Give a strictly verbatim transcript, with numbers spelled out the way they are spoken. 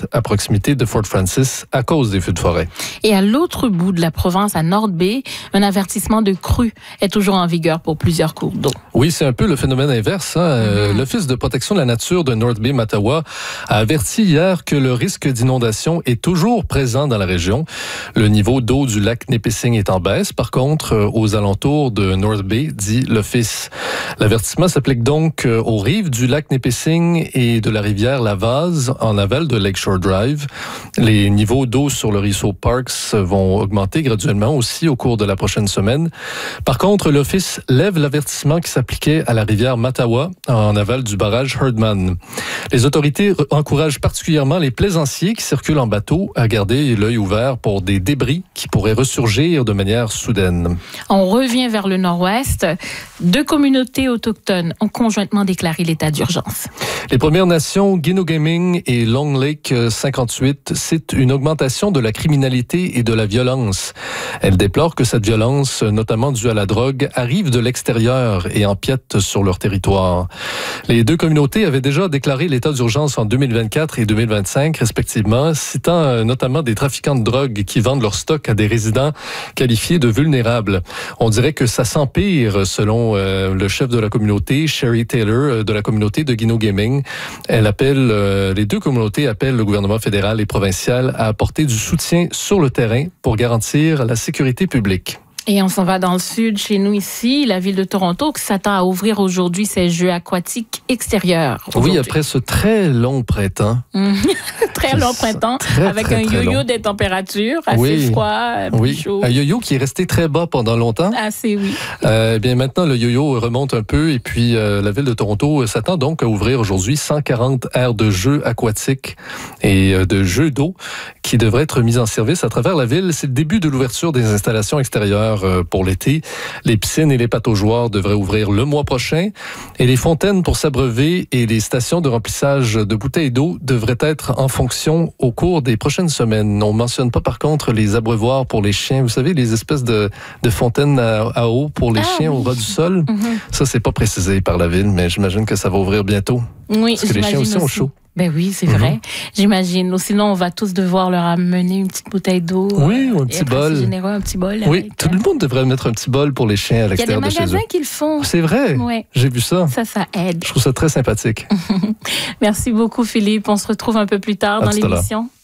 ouverte à proximité de Fort Frances à cause des feux de forêt. Et à l'autre bout de la province, à North Bay, un avertissement de crue est toujours en vigueur pour plusieurs cours d'eau. Oui, c'est un peu le phénomène inverse. Hein? Mm-hmm. L'Office de protection de la nature de North Bay, Mattawa, a averti hier que le risque d'inondation est toujours présent dans la région. Le niveau d'eau du lac Nipissing est en baisse. Par contre, aux alentours de North Bay, dit l'Office. L'avertissement s'applique donc aux rives du lac Nipissing et de la rivière Lavaz en aval de Lakeshore Drive. Les niveaux d'eau sur le ruisseau Parks vont augmenter graduellement aussi au cours de la prochaine semaine. Par contre, l'Office lève l'avertissement qui s'appliquait à la rivière Mattawa en aval du barrage Herdman. Les autorités encouragent particulièrement les plaisanciers qui circulent en bateau à garder l'œil ouvert pour des débris qui pourraient ressurgir de manière soudaine. On revient vers le nord-ouest. Deux communautés autochtones ont conjointement déclaré l'état d'urgence. Les Premières Nations, Ginogaming et Long Lake cinquante-huit citent une augmentation de la criminalité et de la violence. Elles déplorent que cette violence, notamment due à la drogue, arrive de l'extérieur et empiète sur leur territoire. Les deux communautés avaient déjà déclaré l'état d'urgence en deux mille vingt-quatre et deux mille vingt-cinq, respectivement, citant notamment des trafiquants de drogue qui vendent leur stock à des résidents qualifiés de vulnérables. On dirait que ça s'empire, selon euh, le chef de la communauté, Sherry Taylor, de la communauté de Ginogaming. Elle appelle, euh, les deux communautés appellent le gouvernement fédéral et provincial à apporter du soutien sur le terrain pour garantir la sécurité publique. Et on s'en va dans le sud, chez nous ici, la ville de Toronto, qui s'attend à ouvrir aujourd'hui ses jeux aquatiques extérieurs. Oui, après ce très long printemps. Mmh. très long printemps, très, avec très, un très yo-yo long. Des températures, assez oui. froid, oui. chaud. Un yo-yo qui est resté très bas pendant longtemps. Assez, oui. Euh, bien maintenant, le yo-yo remonte un peu et puis euh, la ville de Toronto s'attend donc à ouvrir aujourd'hui cent quarante aires de jeux aquatiques et euh, de jeux d'eau qui devraient être mises en service à travers la ville. C'est le début de l'ouverture des installations extérieures pour l'été. Les piscines et les pataugeoires devraient ouvrir le mois prochain et les fontaines pour s'abreuver et les stations de remplissage de bouteilles d'eau devraient être en fonction au cours des prochaines semaines. On ne mentionne pas par contre les abreuvoirs pour les chiens. Vous savez, les espèces de, de fontaines à, à eau pour les ah, chiens oui. au ras du sol. Mm-hmm. Ça, c'est pas précisé par la ville, mais j'imagine que ça va ouvrir bientôt. Oui, parce que les chiens aussi, aussi ont chaud. Ben oui, c'est mm-hmm. vrai. J'imagine. Sinon, on va tous devoir leur amener une petite bouteille d'eau. Oui, ou un petit bol. Généreux, un petit bol. Oui, avec, tout le monde devrait mettre un petit bol pour les chiens à l'extérieur de chez eux. Il y a des magasins qui le font. C'est vrai. Ouais. J'ai vu ça. Ça, ça aide. Je trouve ça très sympathique. Merci beaucoup, Philippe. On se retrouve un peu plus tard à dans l'émission.